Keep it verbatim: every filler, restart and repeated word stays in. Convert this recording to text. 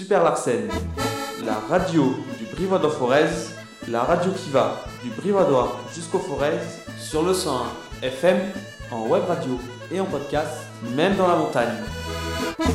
Super Larsen, la radio du Brivadois-Forez, la radio qui va du Brivadois jusqu'au Forez, sur le cent un F M, en web radio et en podcast, même dans la montagne.